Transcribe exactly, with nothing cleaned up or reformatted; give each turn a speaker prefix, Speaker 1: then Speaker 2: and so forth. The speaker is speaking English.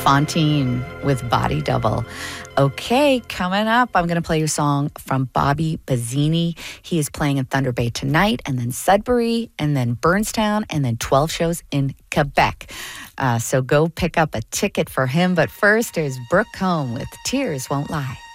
Speaker 1: Fontaine with Body Double. Okay, coming up, I'm going to play you a song from Bobby Bazzini. He is playing in Thunder Bay tonight, and then Sudbury, and then Burnstown, and then twelve shows in Quebec. Uh, so go pick up a ticket for him. But first, there's Brooke Combe with Tears Won't Lie.